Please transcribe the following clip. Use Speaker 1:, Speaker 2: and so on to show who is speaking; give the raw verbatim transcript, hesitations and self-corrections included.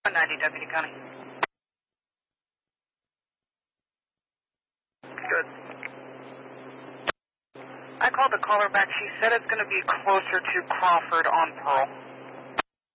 Speaker 1: ninety, Deputy County.
Speaker 2: Good.
Speaker 1: I called the caller back. She said it's going to be closer to Crawford on Pearl.